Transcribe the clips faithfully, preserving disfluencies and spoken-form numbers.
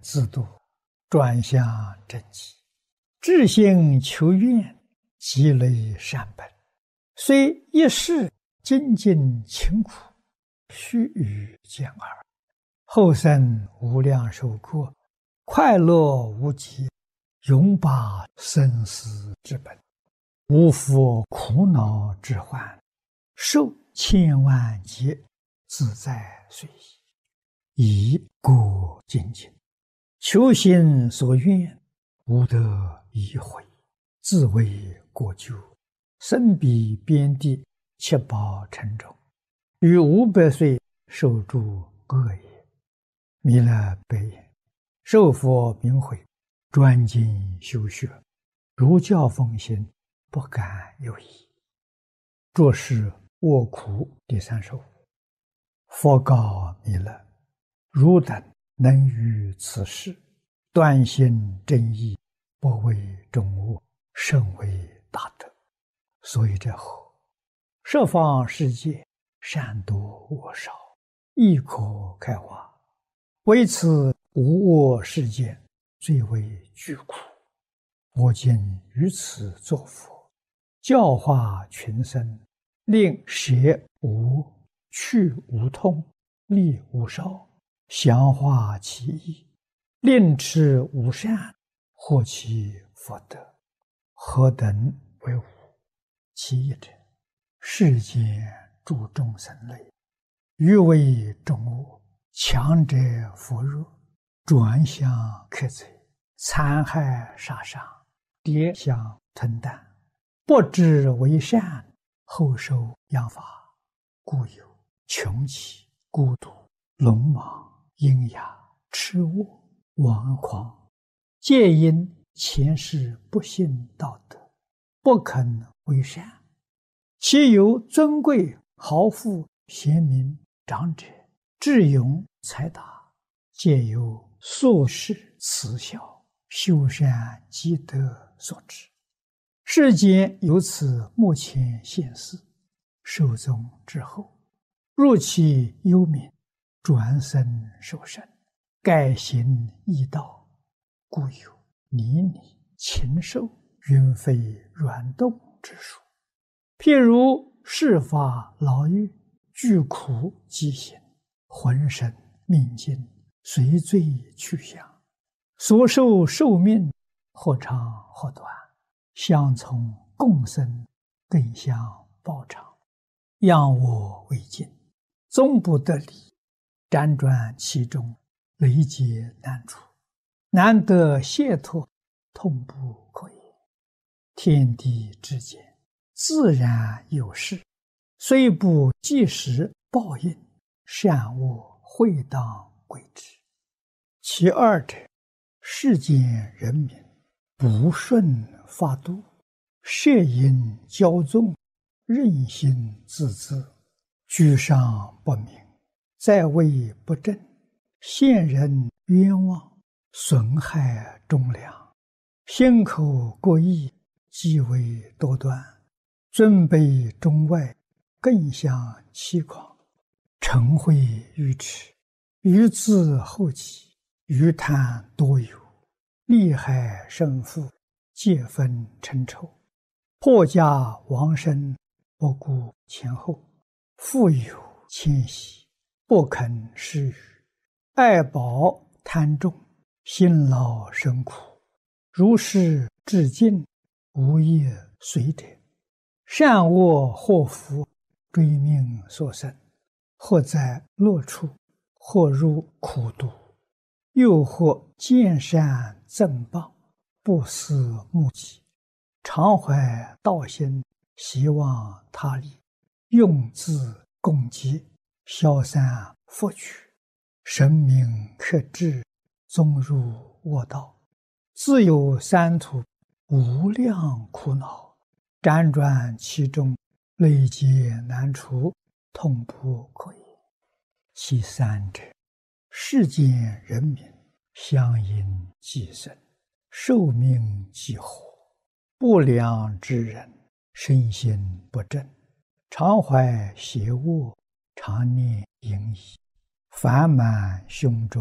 自度，转向正极，至心求愿，积累善本，虽一世精进勤苦，须臾见耳，后生无量寿过，快乐无极，永把生死之本，无复苦恼之患，受千万劫，自在随意，以故精进，求心所愿，无得已悔，自为过咎，身比边地，七宝沉重，于五百岁受诸恶业。弥勒白言：受佛明慧，专精修学，如教奉行，不敢有疑。作是卧苦第三首。佛告弥勒：汝等能于此事，断心正义，不为众恶，甚为大德。所以者何？十方世界，善多恶少，亦可开化。为此无我世界，最为具苦。我今于此作佛，教化群生，令舍无、去无痛，利无少，详化其意，令持无善，获其福德。何等为无？其一者，世间诸众生类，欲为众恶，强者扶弱，转向克贼，残害杀伤，跌相吞啖，不知为善，后受殃罚，故有穷奇、孤独、鲁莽、阴哑、痴恶、顽狂，皆因前世不信道德，不肯为善。其有尊贵、豪富、贤明、长者、智勇、才达，皆由宿世慈孝、修善积德所致。世间由此目前现世，寿终之后，入其幽冥，转生受生，改行异道，故有泥泞、禽兽、云飞软动之术。譬如世法牢狱，具苦饥行，浑身命尽，随罪去向，所受寿命或长或短，相从共生，更相报偿，仰我为镜，终不得离，辗转其中，累劫难除，难得解脱，痛不可言。天地之间，自然有事，虽不即时报应，善恶会当归之。其二者，世间人民不顺法度，摄因骄纵，任性自恣，居上不明，在位不正，陷人冤枉，损害忠良，心口过意，极为多端，尊卑中外，更相欺诳，嗔恚愚痴，愚自后己，愚贪多有，利害胜负，皆分称仇，破家亡身，不顾前后，富有谦息，不肯施予，爱宝贪重，辛劳生苦，如是至尽，无业随者，善恶祸福，追命所生，或在乐处，或入苦毒，又或见善赠报，不思目己，常怀道心，希望他利，用自共济，消散福取，神明克制，终入恶道，自有三途，无量苦恼，辗转其中，累劫难除，痛不可言。其三者，世间人民相因寄生，寿命既活，不良之人，身心不正，常怀邪恶，常念淫逸，烦满胸中，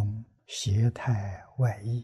邪态外溢。